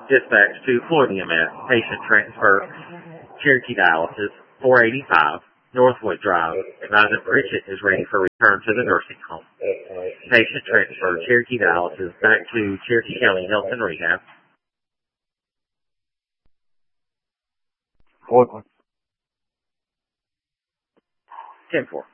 Dispatch to Florida EMS. Patient transfer. Cherokee dialysis. 485 Northwood Drive. Advise that Bridget is ready for return to the nursing home. Patient transfer. Cherokee dialysis back to Cherokee County Health and Rehab. 10-4.